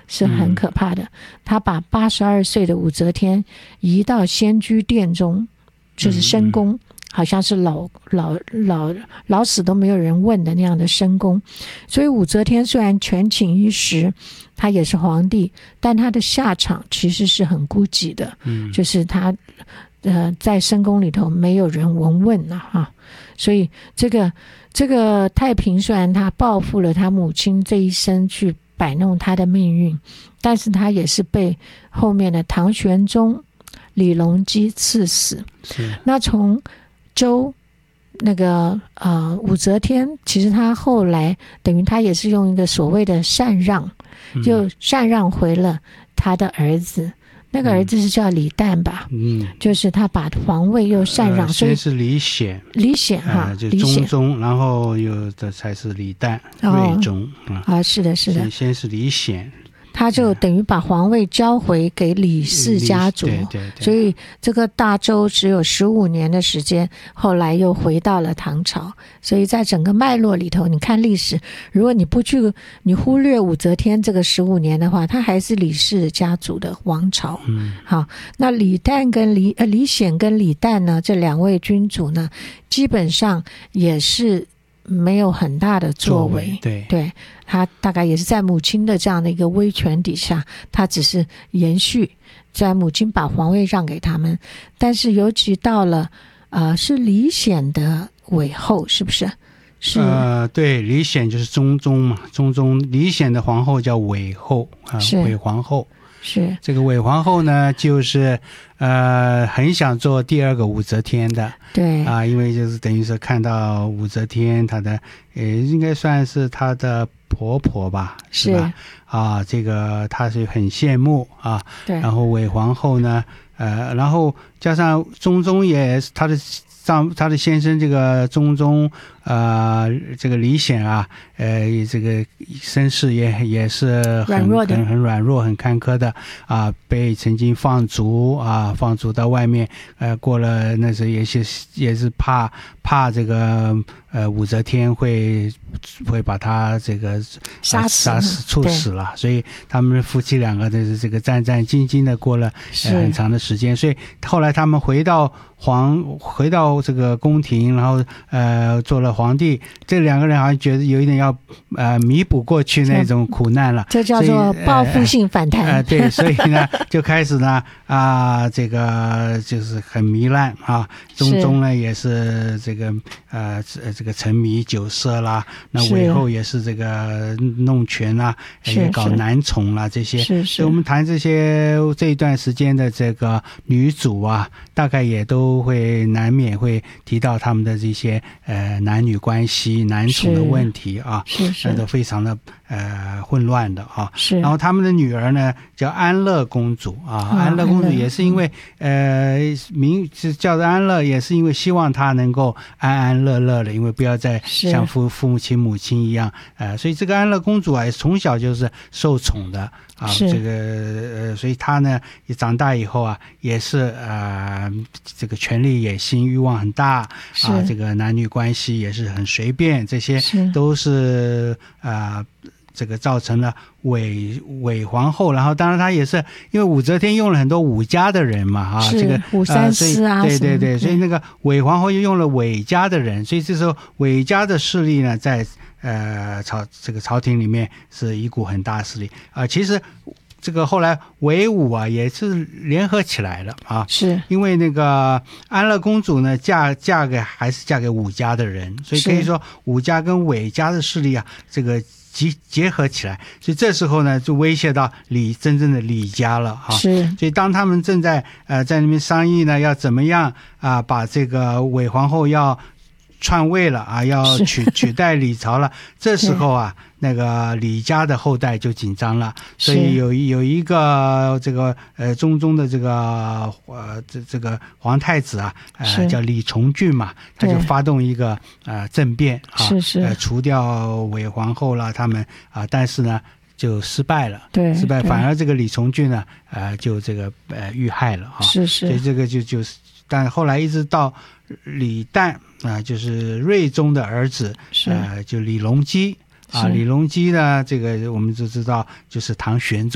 是很可怕的。他把82岁的武则天移到仙居殿中，就是深宫，好像是老死都没有人问的那样的深宫。所以武则天虽然权倾一时，他也是皇帝，但他的下场其实是很孤寂的，就是他在深宫里头没有人闻问了哈。所以这个太平虽然他报复了他母亲这一生去摆弄他的命运，但是他也是被后面的唐玄宗李隆基赐死。那从周那个武则天，其实他后来等于他也是用一个所谓的禅让，就禅让回了他的儿子。那个儿子是叫李旦吧？就是他把皇位又禅让，所以先是李显，就中宗，然后又的才是李旦、睿宗是的，是的， 先是李显。 他就等于把皇位交回给李氏家族， 对， 所以这个大周只有15年的时间，后来又回到了唐朝。所以在整个脉络里头，你看历史，如果你忽略武则天这个15年的话，他还是李氏家族的王朝。好，那李旦跟李显跟李旦呢，这两位君主呢，基本上也是没有很大的作为，对，他大概也是在母亲的这样的一个威权底下，他只是延续，在母亲把皇位让给他们。但是尤其到了是李显的韦后，是不是？是对，李显就是中宗嘛，中宗李显的皇后叫韦后韦皇后。 是这个韦皇后呢，就是很想做第二个武则天的， 对因为就是等于是看到武则天她的应该算是她的婆婆吧，是吧？这个她是很羡慕对。然后韦皇后呢，然后加上中宗也她的先生这个中宗这个李显这个身世也是很软弱很坎坷的被曾经放逐到外面过了那时候也是怕这个武则天会把他这个杀死处死了，所以他们夫妻两个的这个战战兢兢的过了很长的时间。所以后来他们回到这个宫廷，然后做了皇帝，这两个人好像觉得有一点要弥补过去那种苦难了， 这叫做报复性反弹。 对，所以呢就开始呢这个就是很糜烂中宗呢也是这个沉迷酒色啦，那韦后也是这个弄权啦，也搞男宠啦，这些。所以我们谈这一段时间的这个女主大概也都会难免会提到他们的这些男女关系、男宠的问题那都非常的混乱的然后他们的女儿呢叫安乐公主安乐公主也是因为名字叫做安乐，也是因为希望她能够安安乐乐的，因为不要再像父母亲母亲一样所以这个安乐公主从小就是受宠的这个所以她呢也长大以后也是这个权力野心欲望很大这个男女关系也是很随便，这些都是这个造成了韦皇后，然后当然她也是因为武则天用了很多武家的人嘛这个武三思对，所以那个韦皇后又用了韦家的人，所以这时候韦家的势力呢在这个朝廷里面是一股很大势力其实这个后来韦武也是联合起来了是因为那个安乐公主呢还是嫁给武家的人，所以可以说武家跟韦家的势力这个结合起来，所以这时候呢就威胁到真正的李家了是， 所以当他们正在那边商议呢要怎么样把这个韦皇后要篡位了要取代李朝了，这时候那个李家的后代就紧张了，所以有一个这个中宗的这个皇太子叫李重俊嘛，他就发动一个政变除掉韦皇后了他们但是呢就失败了，反而这个李重俊呢就这个遇害了所以这个就是但后来一直到李旦就是睿宗的儿子就李隆基李隆基呢这个我们就知道就是唐玄宗